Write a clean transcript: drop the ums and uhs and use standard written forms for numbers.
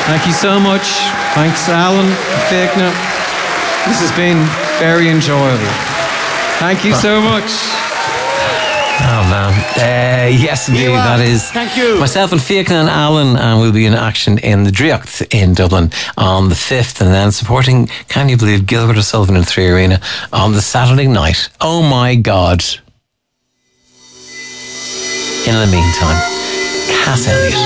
Thank you so much. Thanks, Alan, Fiachna. This has been very enjoyable. Thank you so much. Oh man, yes indeed, that is. Thank you. Myself and Fiachna and Alan, and we'll be in action in the Driocht in Dublin on the 5th, and then supporting, can you believe, Gilbert O'Sullivan in 3 Arena on the Saturday night. Oh my God. In the meantime, Cass Elliot.